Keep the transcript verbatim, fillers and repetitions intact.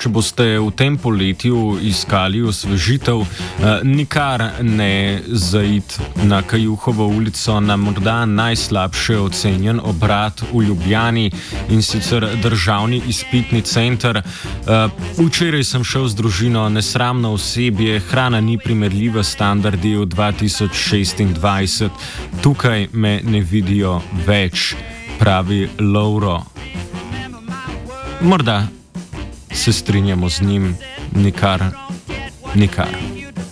če boste v tem poletju iskali osvežitev, nikar ne zaid na Kajuhovo ulico na morda najslabše ocenjen obrat v Ljubljani, in sicer Državni izpitni center. Včeraj sem šel z družino, nesramno osebje, hrana ni primerljiva s standardi v dva tisoč šestindvajset. Tukaj me ne vidijo več, pravi Lovro. Morda se strinjamo z njim, nikar, nikar.